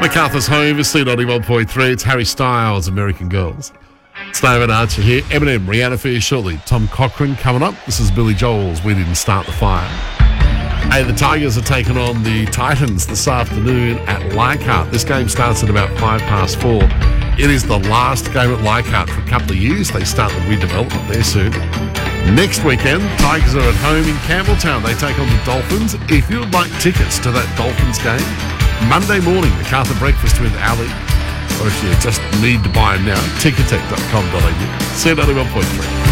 MacArthur's home is C91.3. It's Harry Styles, American Girls. It's David Archer here. Eminem, Rihanna for you shortly. Tom Cochrane coming up. This is Billy Joel's We Didn't Start the Fire. Hey, the Tigers are taking on the Titans this afternoon at Leichhardt. This game starts at about 4:05. It is the last game at Leichhardt for a couple of years. They start the redevelopment there soon. Next weekend, Tigers are at home in Campbelltown. They take on the Dolphins. If you would like tickets to that Dolphins game, Monday morning, MacArthur Breakfast with Ali. Or if you just need to buy them now, ticketek.com.au. C91.3.